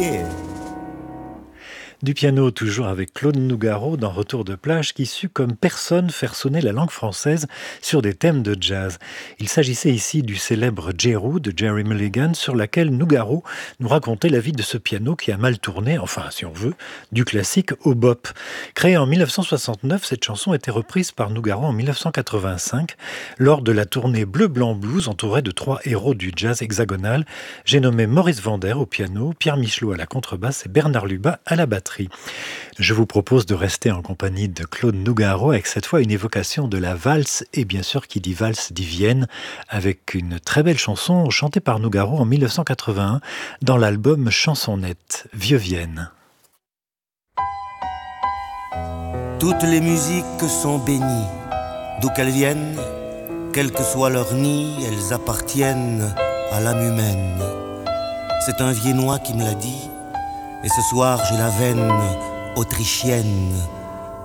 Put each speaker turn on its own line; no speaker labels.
yeah.
Du piano, toujours avec Claude Nougaro dans Retour de plage, qui sut comme personne faire sonner la langue française sur des thèmes de jazz. Il s'agissait ici du célèbre Jeru de Jerry Mulligan, sur laquelle Nougaro nous racontait la vie de ce piano qui a mal tourné, enfin si on veut, du classique au bop. Créée en 1969, cette chanson était reprise par Nougaro en 1985 lors de la tournée Bleu Blanc Blues, entourée de 3 héros du jazz hexagonal. J'ai nommé Maurice Vander au piano, Pierre Michelot à la contrebasse et Bernard Lubat à la batterie. Je vous propose de rester en compagnie de Claude Nougaro avec cette fois une évocation de la valse et bien sûr qui dit valse dit Vienne avec une très belle chanson chantée par Nougaro en 1981 dans l'album Chansonnette, Vieux Vienne.
Toutes les musiques sont bénies, d'où qu'elles viennent, quel que soit leur nid, elles appartiennent à l'âme humaine. C'est un Viennois qui me l'a dit. Et ce soir j'ai la veine autrichienne